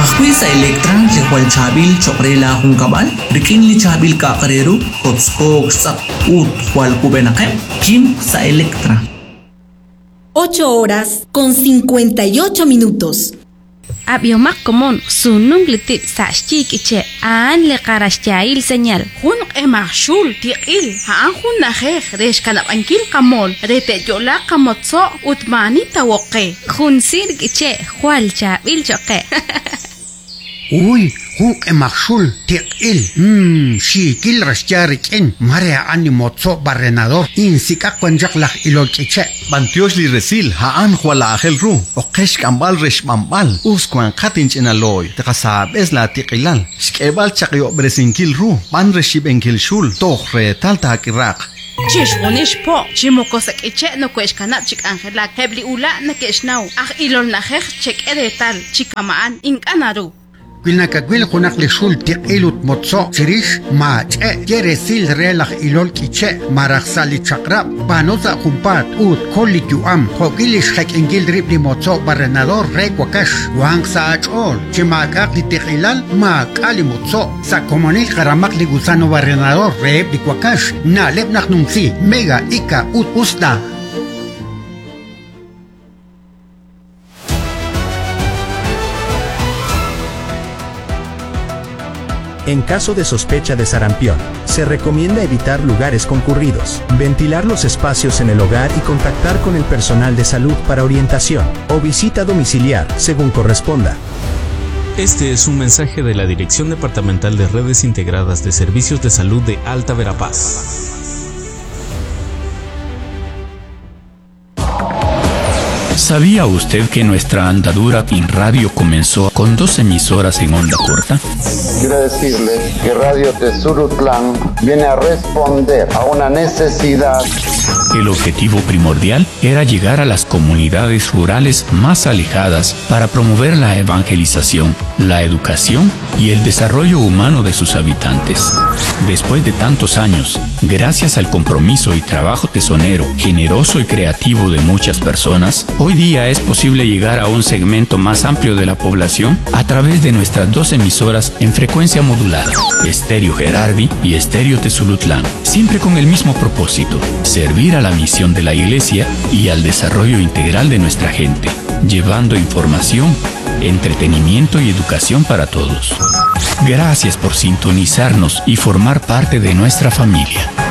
Akwi sa Electra, Likwal Chabil, Chokrela Hong Kabal, Rikin Li Chabil Kakareru, Kotskog Sat Ut Hual Kubenakem, Kim sa Electra. 8:58. Abiomak komon sunung litip sa chik iche an le karashyail señal. Hun emashul tiqil haan hun najej resh kanap ankil kamol rete yola kamotso utmani tawoke. Hun sirg iche hual chabil choke. Uy, hun emakshul tiqil. Shikil rashyarik en marea animotso barrenador. Insika kwanjaklach ilolkiche. Bantiosh li resil haan huala agel ru. Okesh kambal resh mambal. Uskwan katinch enaloy. Tekasab es la tiqilal. Shkebal chakyo bresinkil ru. Ban reshib enkil shul. Tohre talta kirak. Chishwonish po, chimokosak iche no kwesh kanap chik angela. Hebli ula na keshnau. Ilol najej chek edetal chikamaan inkanaru. Quilnacaquil hunak le shul tiqilut motso chirish ma yeresil relach ilol kiche maraxali chakra panoza jumpat ut kolituam hokilish hek ingil ribli motso barrenador re kwakash wang sa achol chimakak li tiqilal ma kali motso sa komonil karamak li gusano barrenador re li kwakash na lep naknumsi mega ika ut usta. En caso de sospecha de sarampión, se recomienda evitar lugares concurridos, ventilar los espacios en el hogar y contactar con el personal de salud para orientación o visita domiciliar, según corresponda. Este es un mensaje de la Dirección Departamental de Redes Integradas de Servicios de Salud de Alta Verapaz. ¿Sabía usted que nuestra andadura en radio comenzó con 2 emisoras en onda corta? Quiero decirle que Radio Tezulutlán viene a responder a una necesidad. El objetivo primordial era llegar a las comunidades rurales más alejadas para promover la evangelización, la educación y el desarrollo humano de sus habitantes. Después de tantos años, gracias al compromiso y trabajo tesonero, generoso y creativo de muchas personas, hoy día es posible llegar a un segmento más amplio de la población a través de nuestras 2 emisoras en frecuencia modulada, Estéreo Gerardi y Estéreo Tezulutlán, siempre con el mismo propósito: servir a la misión de la Iglesia y al desarrollo integral de nuestra gente, llevando información, entretenimiento y educación para todos. Gracias por sintonizarnos y formar parte de nuestra familia.